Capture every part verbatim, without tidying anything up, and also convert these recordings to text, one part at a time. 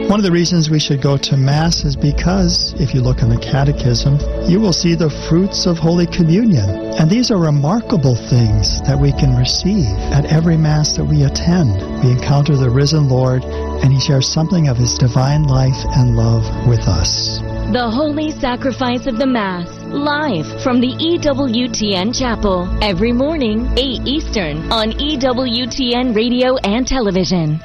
One of the reasons we should go to Mass is because, if you look in the Catechism, you will see the fruits of Holy Communion. And these are remarkable things that we can receive at every Mass that we attend. We encounter the risen Lord, and He shares something of His divine life and love with us. The Holy Sacrifice of the Mass, live from the E W T N Chapel, every morning, eight Eastern, on E W T N Radio and Television.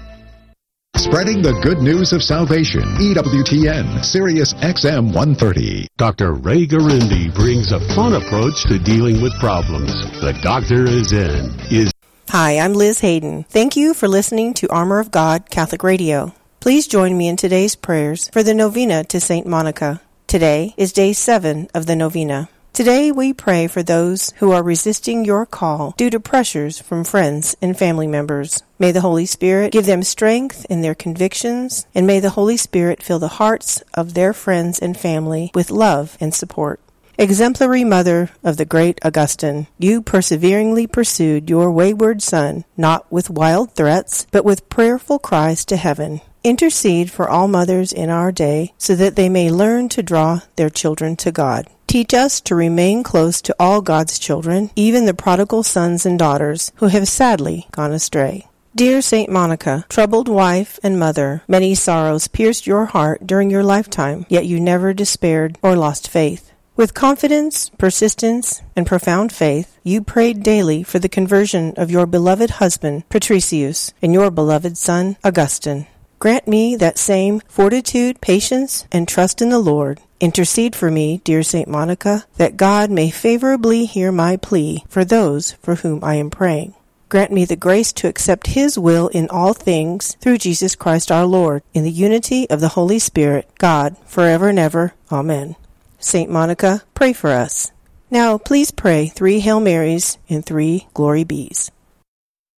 Spreading the good news of salvation. E W T N, Sirius X M one thirty. Doctor Ray Garindi brings a fun approach to dealing with problems. The doctor is in. Is Hi, I'm Liz Hayden. Thank you for listening to Armor of God Catholic Radio. Please join me in today's prayers for the novena to Saint Monica. Today is day seven of the novena. Today we pray for those who are resisting your call due to pressures from friends and family members. May the Holy Spirit give them strength in their convictions, and may the Holy Spirit fill the hearts of their friends and family with love and support. Exemplary Mother of the great Augustine, you perseveringly pursued your wayward son, not with wild threats, but with prayerful cries to heaven. Intercede for all mothers in our day, so that they may learn to draw their children to God. Teach us to remain close to all God's children, even the prodigal sons and daughters who have sadly gone astray. Dear Saint Monica, troubled wife and mother, many sorrows pierced your heart during your lifetime, yet you never despaired or lost faith. With confidence, persistence, and profound faith, you prayed daily for the conversion of your beloved husband, Patricius, and your beloved son, Augustine. Grant me that same fortitude, patience, and trust in the Lord. Intercede for me, dear Saint Monica, that God may favorably hear my plea for those for whom I am praying. Grant me the grace to accept His will in all things through Jesus Christ our Lord, in the unity of the Holy Spirit, God, forever and ever. Amen. Saint Monica, pray for us. Now, please pray three Hail Marys and three Glory Bees.